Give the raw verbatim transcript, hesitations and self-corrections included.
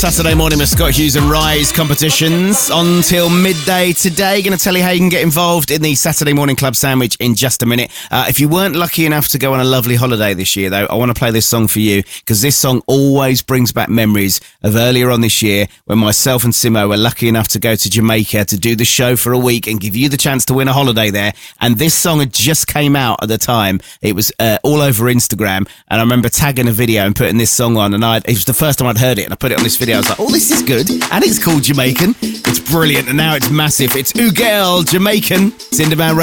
Saturday morning with Scott Hughes and Rise competitions on till midday today. Going to tell you how you can get involved in the Saturday Morning Club Sandwich in just a minute. Uh, if you weren't lucky enough to go on a lovely holiday this year, though, I want to play this song for you because this song always brings back memories of earlier on this year when myself and Simo were lucky enough to go to Jamaica to do the show for a week and give you the chance to win a holiday there. And this song had just came out at the time. It was uh, all over Instagram, and I remember tagging a video and putting this song on, and I it was the first time I'd heard it, and I put it on this video. I was like, oh, this is good. And it's called Jamaican. It's brilliant. And now it's massive. It's Ugel Jamaican. It's in demand.